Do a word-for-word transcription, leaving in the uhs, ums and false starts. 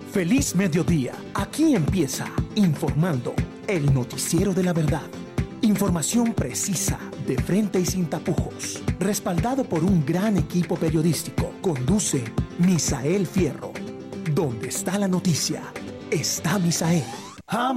Feliz mediodía. Aquí empieza Informando, el noticiero de la verdad. Información precisa, de frente y sin tapujos. Respaldado por un gran equipo periodístico. Conduce Misael Fierro. ¿Dónde está la noticia? Está Misael.